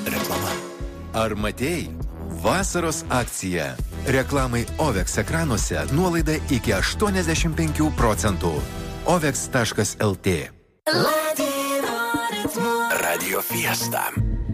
Reklama. Ar matėjai? Vasaros akcija. Reklamai OVEX ekranuose nuolaida iki 85%. OVEX.lt. Radio Fiesta.